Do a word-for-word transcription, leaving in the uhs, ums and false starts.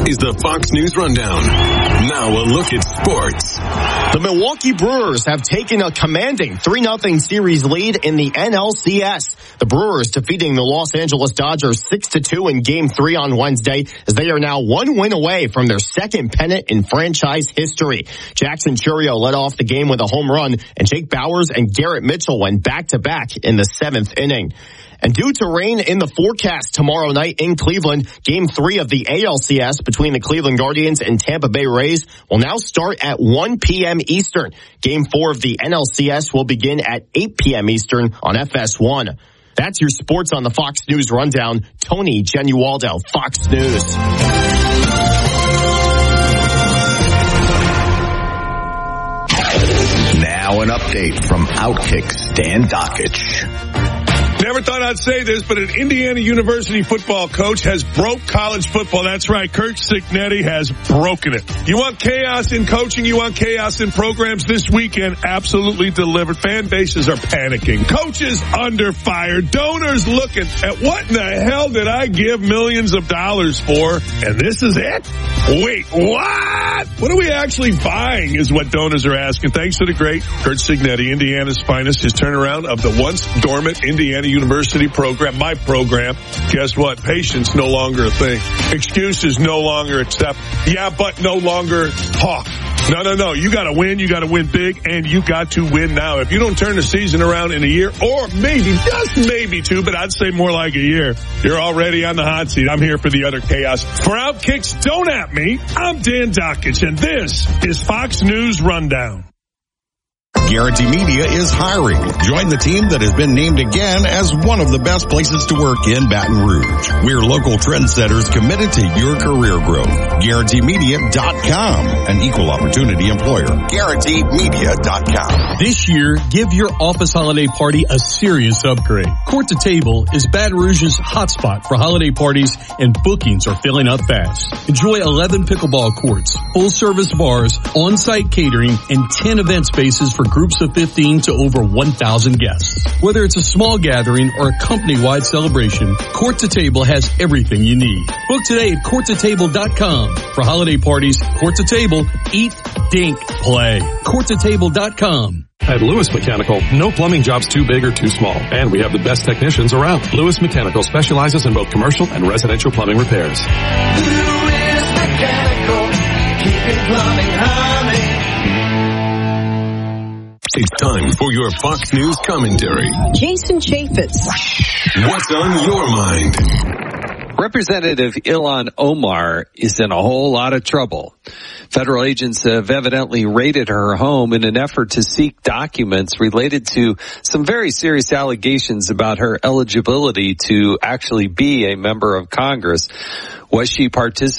is the Fox News Rundown. Now a look at sports. The Milwaukee Brewers have taken a commanding three nothing series lead in the N L C S. The Brewers defeating the Los Angeles Dodgers six to two in Game three on Wednesday, as they are now one win away from their second pennant in franchise history. Jackson Chourio led off the game with a home run, and Jake Bauers and Garrett Mitchell went back-to-back in the seventh inning. And due to rain in the forecast tomorrow night in Cleveland, Game three of the A L C S between the Cleveland Guardians and Tampa Bay Rays will now start at one p.m. Eastern. Game four of the N L C S will begin at eight p.m. Eastern on F S one. That's your sports on the Fox News Rundown. Tony Genualdo, Fox News. Now an update from Outkick Stan Dockich. Never thought I'd say this, but an Indiana University football coach has broke college football. That's right. Kirk Cignetti has broken it. You want chaos in coaching? You want chaos in programs? This weekend absolutely delivered. Fan bases are panicking. Coaches under fire. Donors looking at what in the hell did I give millions of dollars for? And this is it? Wait, what? What are we actually buying is what donors are asking. Thanks to the great Kirk Cignetti, Indiana's finest, his turnaround of the once dormant Indiana University program, my program. Guess what? Patience no longer a thing. Excuses no longer accept. Yeah, but no longer talk. No, no, no. You got to win. You got to win big, and you got to win now. If you don't turn the season around in a year, or maybe, just maybe two, but I'd say more like a year, you're already on the hot seat. I'm here for the utter chaos. For Outkicks, don't at me. I'm Dan Dockich, and this is Fox News Rundown. Guarantee Media is hiring. Join the team that has been named again as one of the best places to work in Baton Rouge. We're local trendsetters committed to your career growth. Guarantee Media dot com, an equal opportunity employer. Guarantee Media dot com. This year, give your office holiday party a serious upgrade. Court to Table is Baton Rouge's hotspot for holiday parties, and bookings are filling up fast. Enjoy eleven pickleball courts, full-service bars, on-site catering, and ten event spaces for groups of fifteen to over one thousand guests. Whether it's a small gathering or a company-wide celebration, Court to Table has everything you need. Book today at court to table dot com. For holiday parties, Court to Table, eat, dink, play. court to table dot com. At Lewis Mechanical, no plumbing job's too big or too small, and we have the best technicians around. Lewis Mechanical specializes in both commercial and residential plumbing repairs. Lewis Mechanical, keeping plumbing humming. It's time for your Fox News commentary. Jason Chaffetz. What's on your mind? Representative Ilhan Omar is in a whole lot of trouble. Federal agents have evidently raided her home in an effort to seek documents related to some very serious allegations about her eligibility to actually be a member of Congress. Was she participating